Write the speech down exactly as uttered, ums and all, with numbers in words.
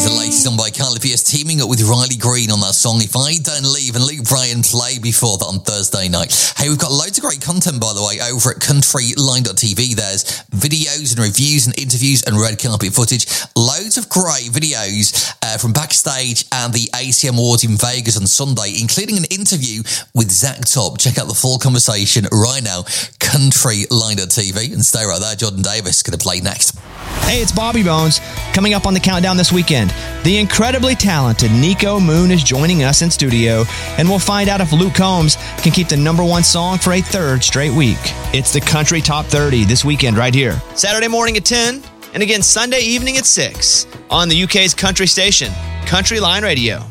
The latest on by Carly Pearce teaming up with Riley Green on that song If I Don't Leave, and Luke Bryan play before that on Thursday night. Hey, we've got loads of great content, by the way, over at country line dot t v. There's videos and reviews and interviews and red carpet footage. Loads of great videos uh, from backstage and the A C M Awards in Vegas on Sunday, including an interview with Zach Top. Check out the full conversation right now, country line dot t v. And stay right there, Jordan Davis is going to play next. Hey, it's Bobby Bones. Coming up on the countdown this weekend, the incredibly talented Nico Moon is joining us in studio, and we'll find out if Luke Combs can keep the number one song for a third straight week. It's the Country Top thirty this weekend right here. Saturday morning at ten, and again Sunday evening at six on the U K's country station, Country Line Radio.